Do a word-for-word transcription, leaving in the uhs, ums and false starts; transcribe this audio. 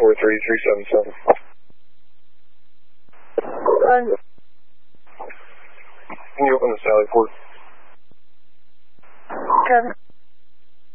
four three three seven seven. Run. Can you open the Sally port? Kevin.